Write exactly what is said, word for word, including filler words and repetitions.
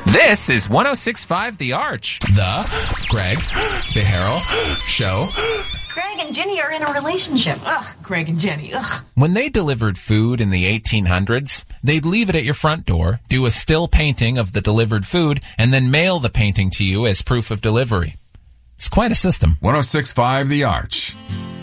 This is one oh six point five The Arch. The Greg Behero Show. Greg and Jenny are in a relationship. Ugh, Greg and Jenny, ugh. When they delivered food in the eighteen hundreds, they'd leave it at your front door, do a still painting of the delivered food, and then mail the painting to you as proof of delivery. It's quite a system. one oh six point five The Arch.